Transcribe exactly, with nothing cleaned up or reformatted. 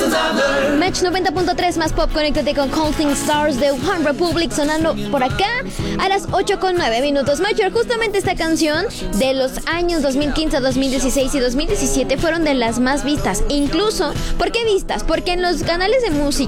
Match noventa punto tres más pop, conéctate con Counting Stars de One Republic sonando por acá a las ocho con nueve minutos. Mayor, justamente esta canción de los años dos mil quince, dos mil dieciséis y dos mil diecisiete fueron de las más vistas. Incluso, ¿por qué vistas? Porque en los canales de música